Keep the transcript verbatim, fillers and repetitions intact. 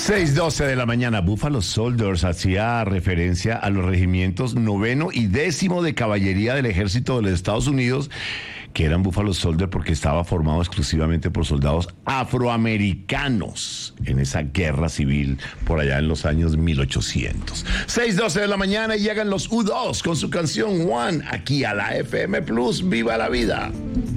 seis doce de la mañana, Buffalo Soldiers hacía referencia a los regimientos noveno y décimo de caballería del ejército de los Estados Unidos, que eran Buffalo Soldiers porque estaba formado exclusivamente por soldados afroamericanos en esa guerra civil por allá en los años mil ochocientos. seis doce de la mañana y llegan los U dos con su canción One aquí a la F M Plus. ¡Viva la vida!